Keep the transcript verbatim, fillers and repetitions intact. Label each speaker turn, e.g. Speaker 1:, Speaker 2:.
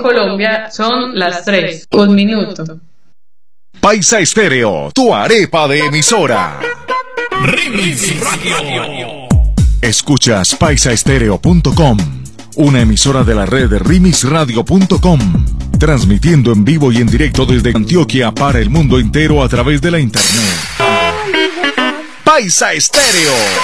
Speaker 1: Colombia son las tres. Un minuto.
Speaker 2: Paisa Estéreo, tu arepa de emisora.
Speaker 3: Remix Radio.
Speaker 2: Escuchas paisa estéreo punto com, una emisora de la red de remix radio punto com, transmitiendo en vivo y en directo desde Antioquia para el mundo entero a través de la internet. Paisa Estéreo.